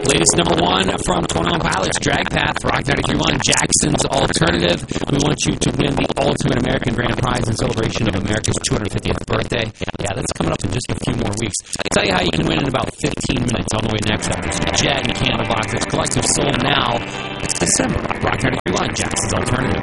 latest number one from 21 Pilots, Drag Path, Rock 93.1, Jackson's Alternative. We want you to win the Ultimate American Grand Prize in celebration of America's 250th birthday. Yeah, that's coming up in just a few more weeks. I'll tell you how you can win in about 15 minutes on the way next after Jet and Candlebox. It's Collective Soul now. It's December. Rock 93.1, Jackson's Alternative.